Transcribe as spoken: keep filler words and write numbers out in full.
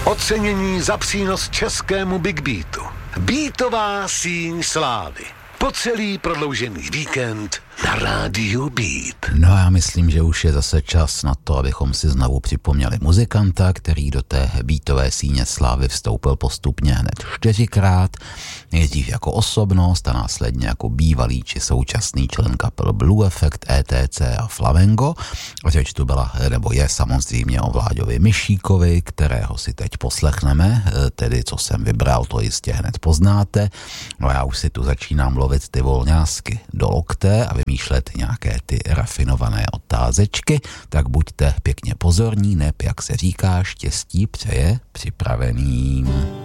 Ocenění za přínos českému Big Beatu. Beatová síň slávy. Po celý prodloužený víkend na rádiu Beat. No já myslím, že už je zase čas na to, abychom si znovu připomněli muzikanta, který do té beatové síně slávy vstoupil postupně hned čtyřikrát, nejdřív jako osobnost a následně jako bývalý či současný člen kapel Blue Effect, E T C a Flamengo. Řeč tu byla, nebo je samozřejmě o Vláďovi Myšíkovi, kterého si teď poslechneme, tedy co jsem vybral, to jistě hned poznáte. No já už si tu začínám lovit ty volňásky do lokte a vymýšlet nějaké ty rafinované otázečky, tak buďte pěkně pozorní, neb, jak se říká, štěstí přeje připraveným.